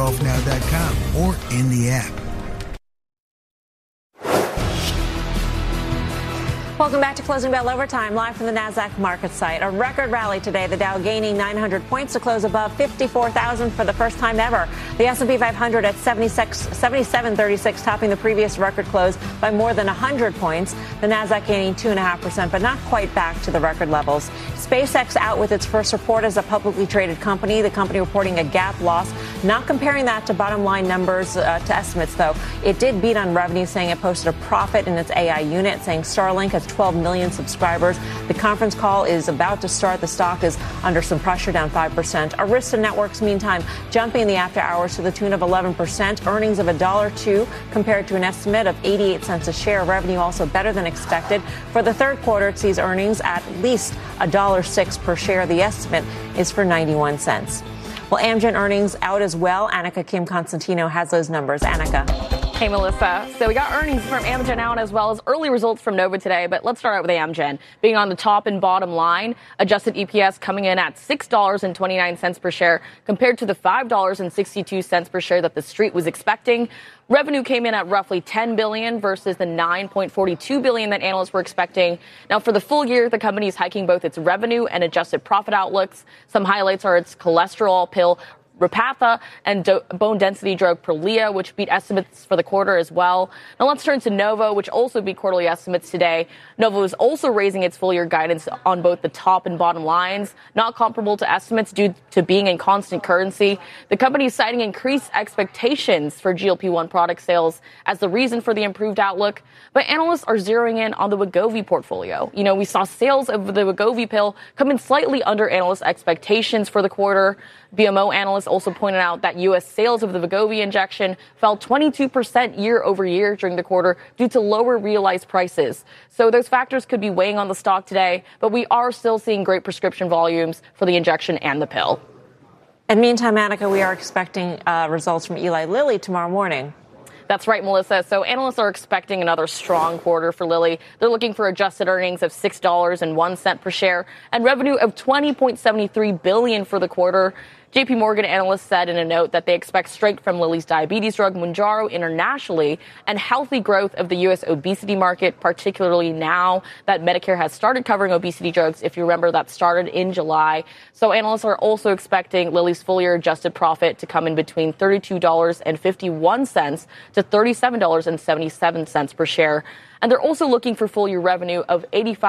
golfnow.com or in the app. Welcome back to Closing Bell Overtime, live from the NASDAQ market site. A record rally today, the Dow gaining 900 points to close above 54,000 for the first time ever. The S&P 500 at 7736, topping the previous record close by more than 100 points. The NASDAQ gaining 2.5%, but not quite back to the record levels. SpaceX out with its first report as a publicly traded company, the company reporting a GAAP loss. Not comparing that to bottom line numbers to estimates, though. It did beat on revenue, saying it posted a profit in its AI unit, saying Starlink has 12 million subscribers. The conference call is about to start. The stock is under some pressure, down 5%. Arista Networks, meantime, jumping in the after hours to the tune of 11%. Earnings of $1.02 compared to an estimate of 88 cents a share. Revenue also better than expected. For the third quarter, it sees earnings at least $1.06 per share. The estimate is for 91 cents. Well, Amgen earnings out as well. Annika Kim Constantino has those numbers. Annika. Hey, Melissa. So we got earnings from Amgen out as well as early results from Nova today. But let's start out with Amgen. Being on the top and bottom line, adjusted EPS coming in at $6.29 per share compared to the $5.62 per share that the street was expecting. Revenue came in at roughly $10 billion versus the $9.42 billion that analysts were expecting. Now, for the full year, the company is hiking both its revenue and adjusted profit outlooks. Some highlights are its cholesterol pill Repatha and bone density drug Prolia, which beat estimates for the quarter as well. Now let's turn to Novo, which also beat quarterly estimates today. Novo is also raising its full year guidance on both the top and bottom lines, not comparable to estimates due to being in constant currency. The company is citing increased expectations for GLP-1 product sales as the reason for the improved outlook. But analysts are zeroing in on the Wegovy portfolio. You know, we saw sales of the Wegovy pill come in slightly under analyst expectations for the quarter. BMO analysts also pointed out that U.S. sales of the Wegovy injection fell 22% year over year during the quarter due to lower realized prices. So those factors could be weighing on the stock today, but we are still seeing great prescription volumes for the injection and the pill. And meantime, Annika, we are expecting results from Eli Lilly tomorrow morning. That's right, Melissa. So analysts are expecting another strong quarter for Lilly. They're looking for adjusted earnings of $6.01 per share and revenue of $20.73 billion for the quarter. JP Morgan analysts said in a note that they expect strength from Lilly's diabetes drug Mounjaro internationally and healthy growth of the U.S. obesity market, particularly now that Medicare has started covering obesity drugs. If you remember, that started in July. So analysts are also expecting Lilly's full year adjusted profit to come in between $32.51 to $37.77 per share. And they're also looking for full year revenue of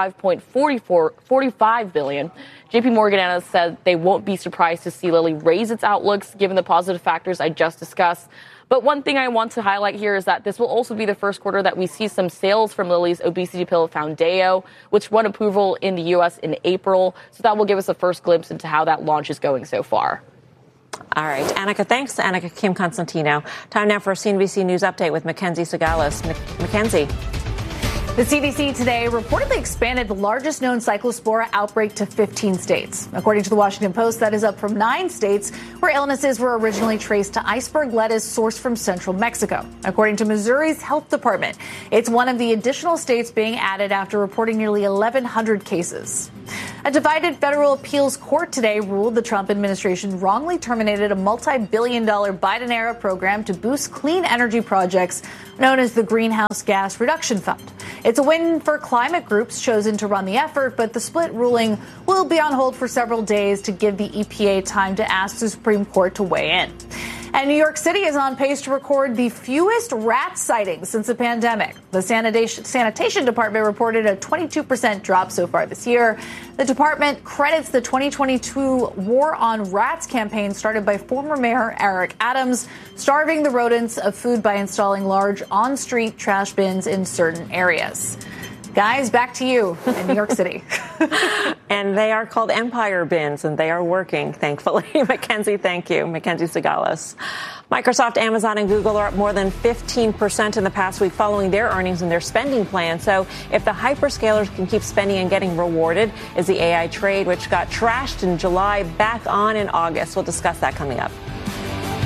$85.45 billion. JP Morgan analysts said they won't be surprised to see Lilly raise its outlooks given the positive factors I just discussed. But one thing I want to highlight here is that this will also be the first quarter that we see some sales from Lilly's obesity pill Foundayo, which won approval in the U.S. in April. So that will give us a first glimpse into how that launch is going so far. All right, Annika, thanks to Annika Kim Constantino. Time now for a CNBC News update with Mackenzie Sagalis. Mackenzie. The CDC today reportedly expanded the largest known cyclospora outbreak to 15 states. According to the Washington Post, that is up from 9 states where illnesses were originally traced to iceberg lettuce sourced from central Mexico. According to Missouri's health department, it's one of the additional states being added after reporting nearly 1,100 cases. A divided federal appeals court today ruled the Trump administration wrongly terminated a multi-billion-dollar Biden-era program to boost clean energy projects known as the Greenhouse Gas Reduction Fund. It's a win for climate groups chosen to run the effort, but the split ruling will be on hold for several days to give the EPA time to ask the Supreme Court to weigh in. And New York City is on pace to record the fewest rat sightings since the pandemic. The sanitation department reported a 22% drop so far this year. The department credits the 2022 War on Rats campaign started by former Mayor Eric Adams, starving the rodents of food by installing large on-street trash bins in certain areas. Guys, back to you in New York City. And they are called Empire Bins, and they are working, thankfully. Mackenzie, thank you. Mackenzie Sagalis. Microsoft, Amazon, and Google are up more than 15% in the past week following their earnings and their spending plan. So if the hyperscalers can keep spending and getting rewarded, is the AI trade, which got trashed in July, back on in August? We'll discuss that coming up.